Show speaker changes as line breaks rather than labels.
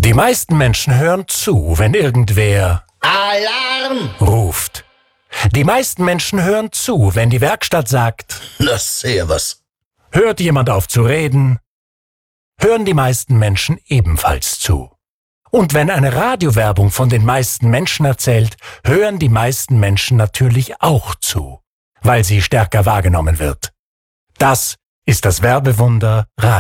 Die meisten Menschen hören zu, wenn irgendwer
Alarm!
ruft. Die meisten Menschen hören zu, wenn die Werkstatt sagt,
Na, servus.
hört jemand auf zu reden, hören die meisten Menschen ebenfalls zu. Und wenn eine Radiowerbung von den meisten Menschen erzählt, hören die meisten Menschen natürlich auch zu, weil sie stärker wahrgenommen wird. Das ist das Werbewunder Radio.